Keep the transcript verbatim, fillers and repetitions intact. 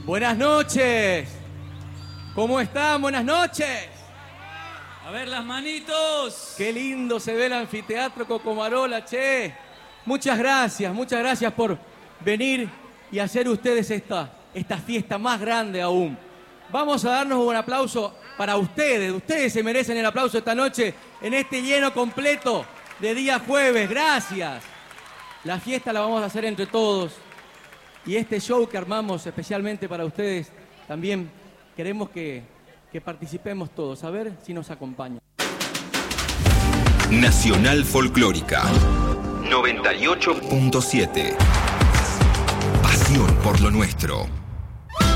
Buenas noches. ¿Cómo están? Buenas noches. A ver las manitos. Qué lindo se ve el anfiteatro Cocomarola, che. Muchas gracias, muchas gracias por venir y hacer ustedes esta, esta fiesta más grande aún. Vamos a darnos un aplauso para ustedes. Ustedes se merecen el aplauso esta noche en este lleno completo de día jueves. Gracias. La fiesta la vamos a hacer entre todos. Y este show que armamos especialmente para ustedes, también queremos que, que participemos todos. A ver si nos acompañan. Nacional Folclórica noventa y ocho punto siete. Pasión por lo nuestro.